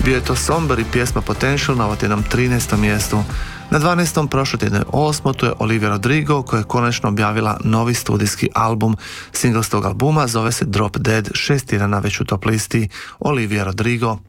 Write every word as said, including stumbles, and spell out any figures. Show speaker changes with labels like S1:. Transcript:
S1: Bio je to Somber i pjesma Potential na ovotjednom trinaestom mjestu. Na dvanaestom prošlotjednoj osmo tu je Olivia Rodrigo koja je konačno objavila novi studijski album. Single s tog albuma zove se Drop Dead, šest tjedana već u top listi. Olivia Rodrigo.